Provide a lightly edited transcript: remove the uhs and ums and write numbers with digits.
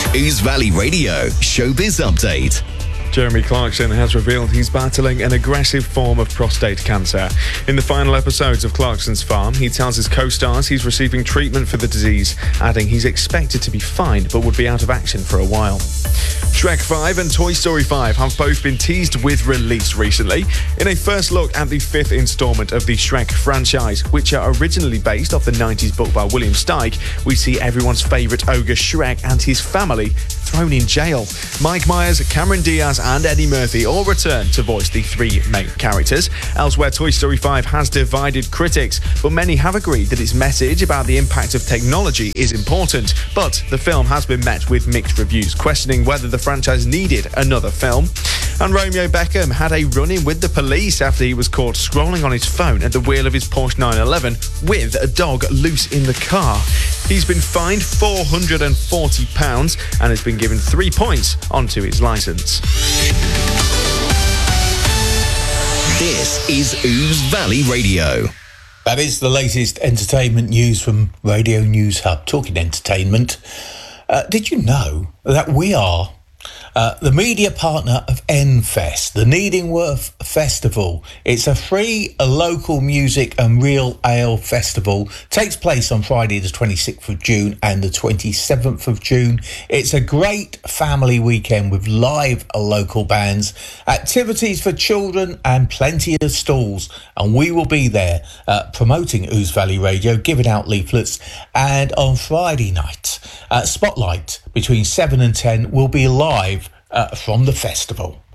Ouse Valley Radio Showbiz Update. Jeremy Clarkson has revealed he's battling an aggressive form of prostate cancer. In the final episodes of Clarkson's Farm, he tells his co-stars he's receiving treatment for the disease, adding he's expected to be fine but would be out of action for a while. Shrek 5 and Toy Story 5 have both been teased with release recently in a first look at the fifth instalment of the Shrek franchise, which are originally based off the 90s book by William Steig. We see everyone's favourite ogre Shrek and his family thrown in jail. Mike Myers, Cameron Diaz and Eddie Murphy all return to voice the three main characters. Elsewhere, Toy Story 5 has divided critics, but many have agreed that its message about the impact of technology is important. But the film has been met with mixed reviews, questioning whether the franchise needed another film. And Romeo Beckham had a run-in with the police after he was caught scrolling on his phone at the wheel of his Porsche 911 with a dog loose in the car. He's been fined £440 and has been given 3 points onto his licence. This is Ouse Valley Radio. That is the latest entertainment news from Radio News Hub. Talking entertainment, did you know that we are the media partner of NFest, the Needingworth Festival? It's a free local music and real ale festival. Takes place on Friday the 26th of June and the 27th of June. It's a great family weekend with live local bands, activities for children and plenty of stalls. And we will be there promoting Ouse Valley Radio, giving out leaflets. And on Friday night, Spotlight between 7 and 10 will be live from the festival.